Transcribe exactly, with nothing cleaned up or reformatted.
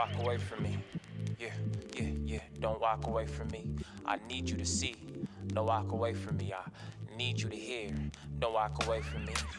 walk away from me. Yeah, yeah, yeah, don't walk away from me. I need you to see, don't walk away from me. I need you to hear, don't walk away from me.